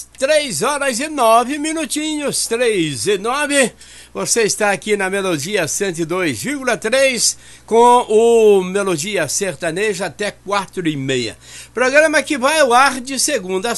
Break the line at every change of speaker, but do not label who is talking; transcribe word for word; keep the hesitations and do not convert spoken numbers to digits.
Três horas e nove minutinhos, três e nove. Você está aqui na Melodia cento e dois vírgula três com o Melodia Sertaneja até quatro e meia. Programa que vai ao ar de segunda a